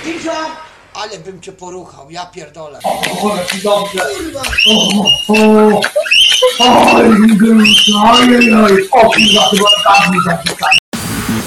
Iza! Ale bym cię poruchał, ja pierdolę. O, jaki dobrze. Kurwa! Oj, oj, oj, o kurwa, chyba tak mi zapisać.